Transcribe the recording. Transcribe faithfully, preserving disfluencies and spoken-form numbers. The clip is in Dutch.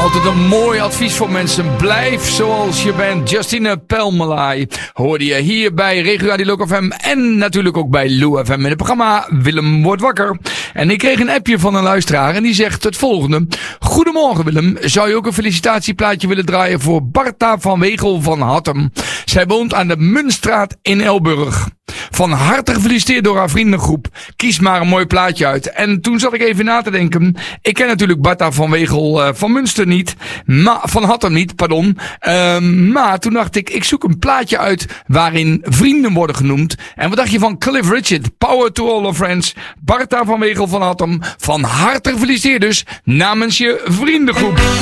Altijd een mooi advies voor mensen. Blijf zoals je bent. Justine Pelmelay hoorde je hier bij Regio Radio Local F M en natuurlijk ook bij Lou F M in het programma Willem wordt wakker. En ik kreeg een appje van een luisteraar en die zegt het volgende. Goedemorgen Willem, zou je ook een felicitatieplaatje willen draaien voor Barta van Wegel van Hattem? Zij woont aan de Munstraat in Elburg. Van harte gefeliciteerd door haar vriendengroep. Kies maar een mooi plaatje uit. En toen zat ik even na te denken. Ik ken natuurlijk Barta van Wegel uh, van Münster niet. Maar, van Hattem niet, pardon. Uh, maar toen dacht ik, ik zoek een plaatje uit waarin vrienden worden genoemd. En wat dacht je van Cliff Richard? Power to all our friends. Barta van Wegel van Hattem. Van harte gefeliciteerd dus namens je vriendengroep.